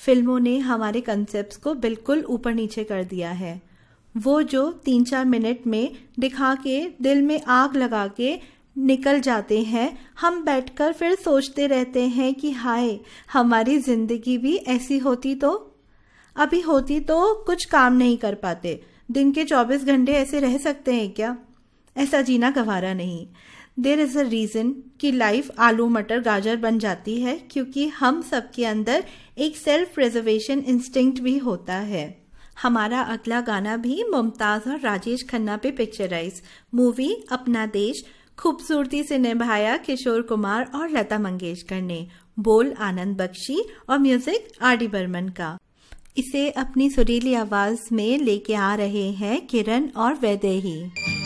फिल्मों ने हमारे कंसेप्ट्स को बिल्कुल ऊपर नीचे कर दिया है। वो जो 3-4 मिनट में दिखा के दिल में आग लगा के निकल जाते हैं, हम बैठकर फिर सोचते रहते हैं कि हाय, हमारी जिंदगी भी ऐसी होती तो। अभी होती तो कुछ काम नहीं कर पाते, दिन के 24 घंटे ऐसे रह सकते हैं क्या? ऐसा जीना गवारा नहीं। देयर इज अ रीजन कि लाइफ आलू मटर गाजर बन जाती है, क्योंकि हम सबके अंदर एक सेल्फ प्रिजर्वेशन इंस्टिंक्ट भी होता है। हमारा अगला गाना भी मुमताज और राजेश खन्ना पे पिक्चराइज मूवी अपना देश खूबसूरती से निभाया किशोर कुमार और लता मंगेशकर ने। बोल आनंद बख्शी और म्यूजिक आर.डी. बर्मन का। इसे अपनी सुरीली आवाज में लेके आ रहे हैं किरण और वैदेही।